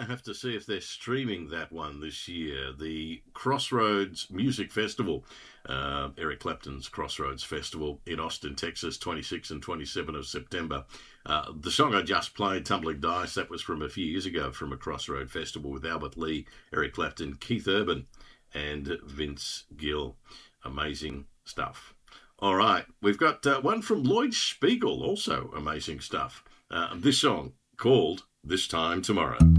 have to see if they're streaming that one this year. The Crossroads Music Festival, Eric Clapton's Crossroads Festival in Austin, Texas, 26 and 27 of September. The song I just played, Tumbling Dice, that was from a few years ago from a Crossroad Festival with Albert Lee, Eric Clapton, Keith Urban, and Vince Gill. Amazing stuff. All right, we've got one from Lloyd Spiegel, also amazing stuff. This song called This Time Tomorrow.